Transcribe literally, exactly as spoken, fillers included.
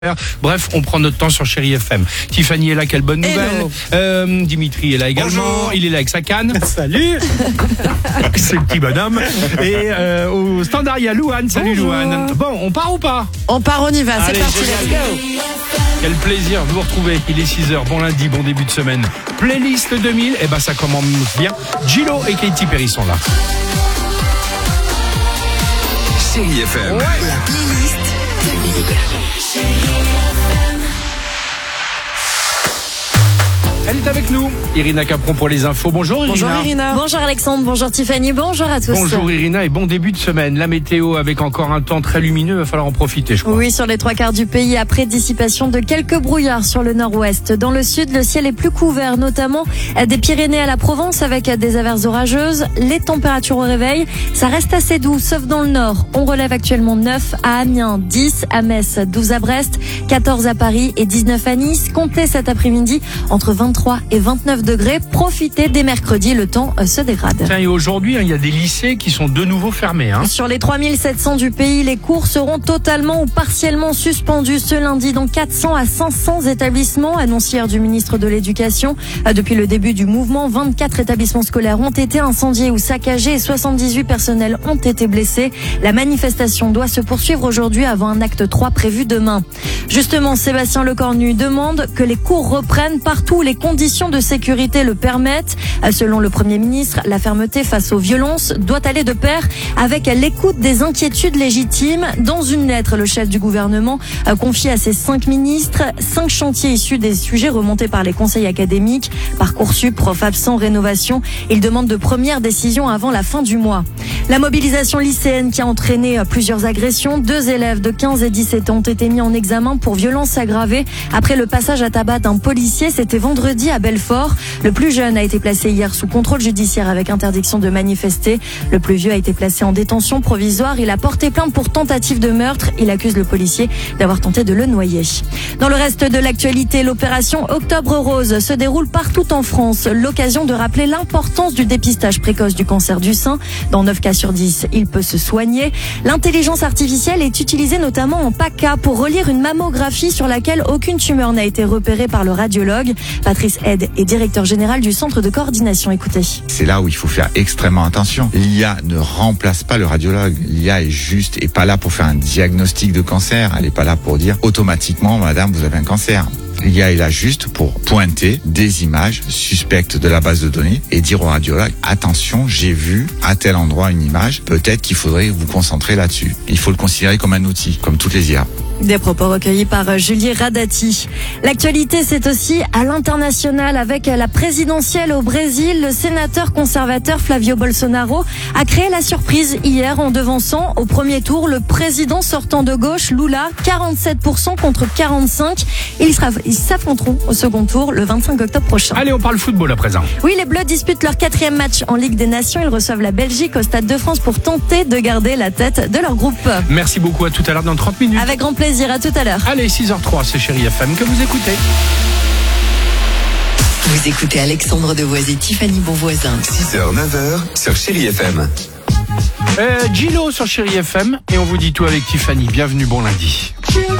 Bref, on prend notre temps sur Chéri F M. Tiffany est là, quelle bonne nouvelle. Euh, Dimitri est là également. Bonjour. Il est là avec sa canne. Salut. C'est le petit bonhomme. Et euh, au standard, il y a Louane. Salut Bonjour. Louane. Bon, on part ou pas? On part, on y va, c'est Allez, parti, génial. let's go. Quel plaisir de vous retrouver. Il est six heures. Bon lundi, bon début de semaine. Playlist deux mille. Eh ben, ça commence bien. Gilo et Katy Perry sont là. Chéri F M. Ouais. La playlist deux mille. Elle est avec nous. Irina Capron pour les infos. Bonjour Irina. Bonjour Irina. Bonjour Alexandre, bonjour Tiffany, bonjour à tous. Bonjour Irina et bon début de semaine. La météo avec encore un temps très lumineux, il va falloir en profiter, je crois. Oui, sur les trois quarts du pays, après dissipation de quelques brouillards sur le nord-ouest. Dans le sud, le ciel est plus couvert, notamment des Pyrénées à la Provence avec des averses orageuses. Les températures au réveil, ça reste assez doux, sauf dans le nord. On relève actuellement neuf à Amiens, dix à Metz, douze à Brest, quatorze à Paris et dix-neuf à Nice. Comptez cet après-midi entre vingt-trois et vingt-neuf degrés. Profitez dès mercredi, le temps se dégrade. Tiens, et aujourd'hui, il y a des lycées qui sont de nouveau fermés. Hein. Sur les trois mille sept cents du pays, les cours seront totalement ou partiellement suspendus ce lundi dans quatre cents à cinq cents établissements, annonce hier du ministre de l'Éducation. Depuis le début du mouvement, vingt-quatre établissements scolaires ont été incendiés ou saccagés et soixante-dix-huit personnels ont été blessés. La manifestation doit se poursuivre aujourd'hui avant un acte trois prévu demain. Justement, Sébastien Lecornu demande que les cours reprennent partout où les conditions de sécurité le permettent. Selon le Premier ministre, la fermeté face aux violences doit aller de pair avec l'écoute des inquiétudes légitimes. Dans une lettre, le chef du gouvernement a confié à ses cinq ministres cinq chantiers issus des sujets remontés par les conseils académiques, Parcoursup, profs absents, rénovation. Il demande de premières décisions avant la fin du mois. La mobilisation lycéenne qui a entraîné plusieurs agressions. Deux élèves de quinze et dix-sept ans ont été mis en examen pour violences aggravées après le passage à tabac d'un policier. C'était vendredi à Belfort. Le plus jeune a été placé hier sous contrôle judiciaire avec interdiction de manifester. Le plus vieux a été placé en détention provisoire. Il a porté plainte pour tentative de meurtre. Il accuse le policier d'avoir tenté de le noyer. Dans le reste de l'actualité, l'opération Octobre Rose se déroule partout en France. L'occasion de rappeler l'importance du dépistage précoce du cancer du sein. Dans neuf cas sur dix, il peut se soigner. L'intelligence artificielle est utilisée notamment en PACA pour relire une mammographie sur laquelle aucune tumeur n'a été repérée par le radiologue. Patrice Aide est directeur général du centre de coordination. Écoutez. C'est là où il faut faire extrêmement attention. L'I A ne remplace pas le radiologue. L'I A est juste, est pas là pour faire un diagnostic de cancer. Elle est pas là pour dire automatiquement, madame, vous avez un cancer. L'I A est là juste pour pointer des images suspectes de la base de données et dire au radiologue, attention, j'ai vu à tel endroit une image, peut-être qu'il faudrait vous concentrer là-dessus. Il faut le considérer comme un outil, comme toutes les I A. Des propos recueillis par Julie Radati. L'actualité, c'est aussi à l'international avec la présidentielle au Brésil. Le sénateur conservateur Flavio Bolsonaro a créé la surprise hier en devançant au premier tour le président sortant de gauche, Lula, quarante-sept pour cent contre quarante-cinq. Ils, sera, ils s'affronteront au second tour le vingt-cinq octobre prochain. Allez, on parle football à présent. Oui, les Bleus disputent leur quatrième match en Ligue des Nations. Ils reçoivent la Belgique au Stade de France pour tenter de garder la tête de leur groupe. Merci beaucoup, à tout à l'heure dans trente minutes. Avec grand plaisir. À tout à l'heure. Allez, six heures zéro trois, c'est Chéri F M que vous écoutez. Vous écoutez Alexandre Devoise et Tiffany Bonvoisin. six heures neuf heures sur Chéri F M. Euh, Gilo sur Chéri F M et on vous dit tout avec Tiffany. Bienvenue, bon lundi.